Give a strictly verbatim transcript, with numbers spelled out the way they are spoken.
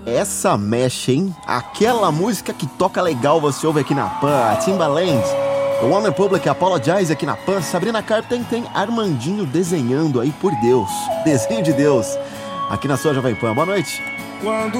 Essa mexe, hein? Aquela música que toca legal você ouve aqui na Pan, Timbaland, One Republic, Apologize aqui na Pan, Sabrina Carpenter tem Armandinho desenhando aí por Deus, desenho de Deus, aqui na sua Jovem Pan. Boa noite. Quando